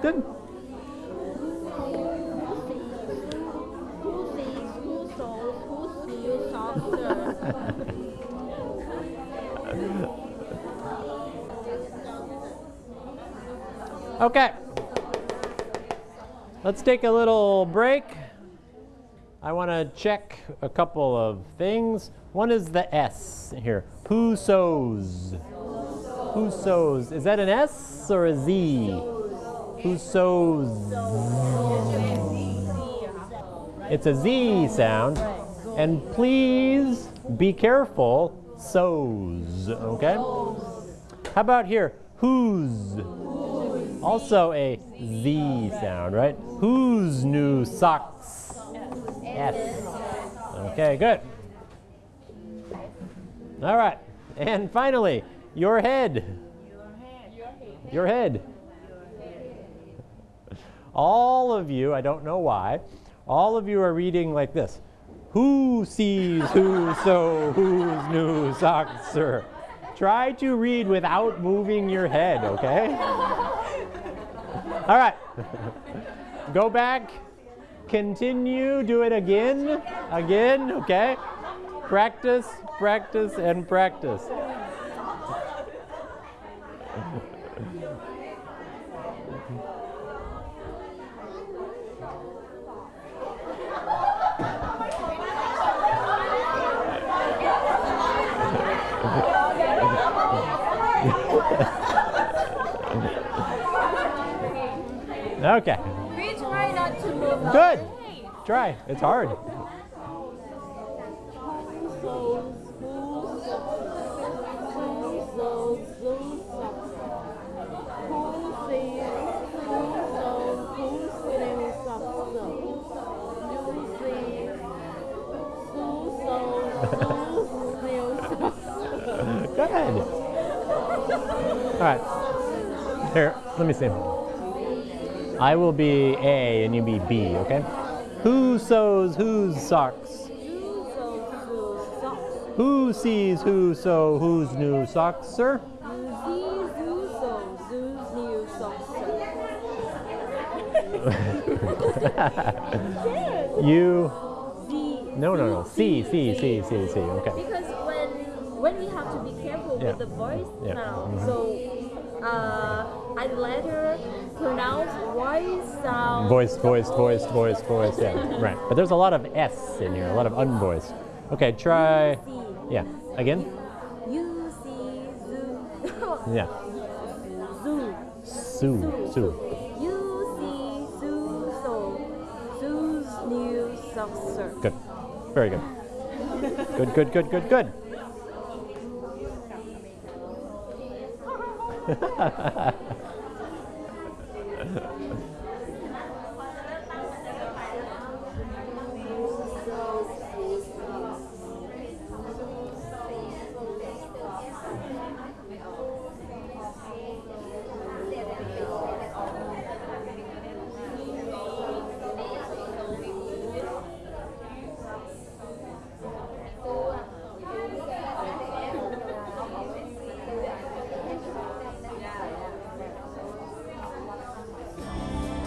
Good. Who sees, who sows, whose new socks are? Okay. Let's take a little break. I want to check a couple of things. One is the S here. Who sows? Who sows? Is that an S or a Z? Who sows? It's a Z sound. And please be careful, sows, okay? How about here? Whose? Also a Z sound, right? Whose new socks? S. Okay, good. All right. And finally, your head. Your head. All of you, I don't know why, all of you are reading like this. Who sees who so whose new socks, sir? Try to read without moving your head, okay? All right. Go back. Continue. Do it again. Again, okay? Practice, practice, and practice. Okay. We try not to move. Good. Try. It's hard. Good. All right. Here, let me see. I will be A and you be B, okay? Who sews whose socks? Who sees who sew whose new socks, sir? You. No. C, okay. Because when we have to be careful with the voice sound, so I let her pronounce voice sound. Voice, yeah, right. But there's a lot of S in here, a lot of unvoiced. Okay, try, yeah, again? You see, zoo. Yeah. Zoo. Sue. You see, zoo, so. Zoo's new socks, sir. Good, very good. Good.